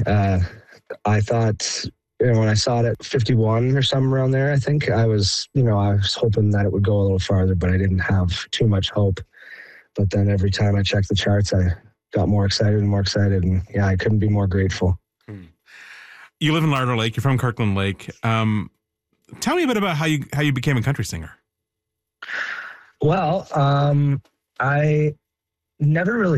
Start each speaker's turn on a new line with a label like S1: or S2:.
S1: I thought, when I saw it at 51 or something around there, I think I was hoping that it would go a little farther, but I didn't have too much hope. But then every time I checked the charts, I got more excited and more excited. And I couldn't be more grateful.
S2: You live in Larder Lake. You're from Kirkland Lake. Tell me a bit about how you became a country singer.
S1: Well, I never really